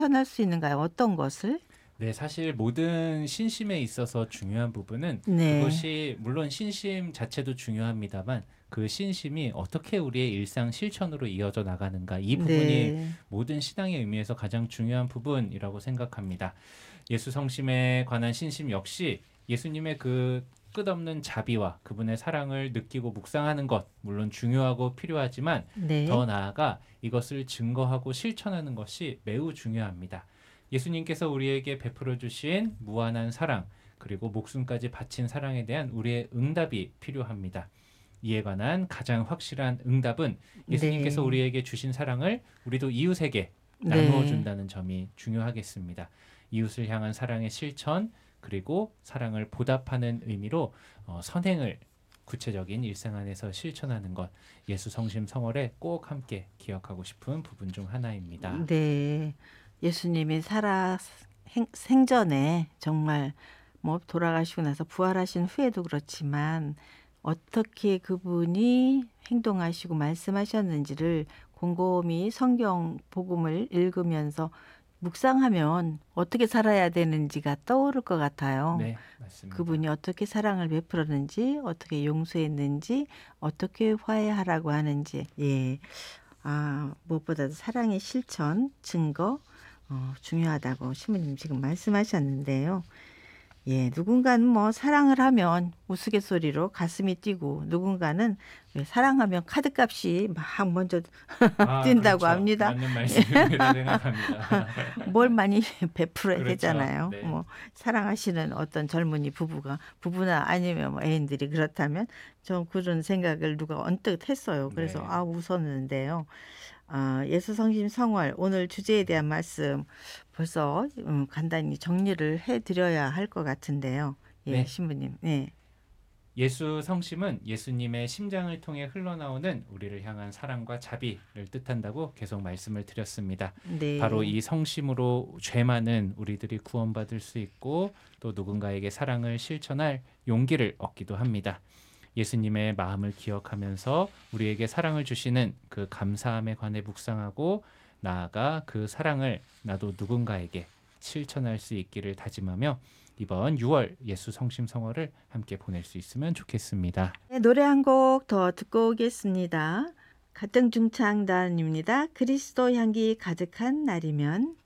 실천할 수 있는가요? 어떤 것을? 네, 사실 모든 신심에 있어서 중요한 부분은 네. 그것이 물론 신심 자체도 중요합니다만 그 신심이 어떻게 우리의 일상 실천으로 이어져 나가는가 이 부분이 네. 모든 신앙의 의미에서 가장 중요한 부분이라고 생각합니다. 예수 성심에 관한 신심 역시 예수님의 그 끝없는 자비와 그분의 사랑을 느끼고 묵상하는 것 물론 중요하고 필요하지만 더 네. 나아가 이것을 증거하고 실천하는 것이 매우 중요합니다. 예수님께서 우리에게 베풀어 주신 무한한 사랑 그리고 목숨까지 바친 사랑에 대한 우리의 응답이 필요합니다. 이에 관한 가장 확실한 응답은 예수님께서 네. 우리에게 주신 사랑을 우리도 이웃에게 나누어 네. 준다는 점이 중요하겠습니다. 이웃을 향한 사랑의 실천 그리고 사랑을 보답하는 의미로 선행을 구체적인 일상 안에서 실천하는 것 예수 성심 성월에 꼭 함께 기억하고 싶은 부분 중 하나입니다. 네. 예수님이 생전에 정말 뭐 돌아가시고 나서 부활하신 후에도 그렇지만 어떻게 그분이 행동하시고 말씀하셨는지를 곰곰이 성경 복음을 읽으면서 묵상하면 어떻게 살아야 되는지가 떠오를 것 같아요. 네, 맞습니다. 그분이 어떻게 사랑을 베풀었는지, 어떻게 용서했는지, 어떻게 화해하라고 하는지. 예. 무엇보다도 사랑의 실천, 증거 중요하다고 신부님 지금 말씀하셨는데요. 예, 누군가는 뭐 사랑을 하면 우스갯소리로 가슴이 뛰고 누군가는 왜 사랑하면 카드값이 막 먼저 뛴다고 그렇죠. 합니다. 맞는 말씀이라고 생각합니다. 뭘 많이 베풀어야 그렇죠. 되잖아요. 네. 뭐 사랑하시는 어떤 젊은이 부부나 아니면 뭐 애인들이 그렇다면 좀 그런 생각을 누가 언뜻 했어요. 그래서 네. 웃었는데요. 예수 성심 성월 오늘 주제에 대한 말씀 벌써 간단히 정리를 해드려야 할 것 같은데요. 예, 네. 신부님. 네. 예수 성심은 예수님의 심장을 통해 흘러나오는 우리를 향한 사랑과 자비를 뜻한다고 계속 말씀을 드렸습니다. 바로 네. 이 성심으로 죄 많은 우리들이 구원받을 수 있고 또 누군가에게 사랑을 실천할 용기를 얻기도 합니다. 예수님의 마음을 기억하면서 우리에게 사랑을 주시는 그 감사함에 관해 묵상하고 나아가 그 사랑을 나도 누군가에게 실천할 수 있기를 다짐하며 이번 6월 예수 성심 성월을 함께 보낼 수 있으면 좋겠습니다. 네, 노래 한 곡 더 듣고 오겠습니다. 가정중창단입니다. 그리스도 향기 가득한 날이면.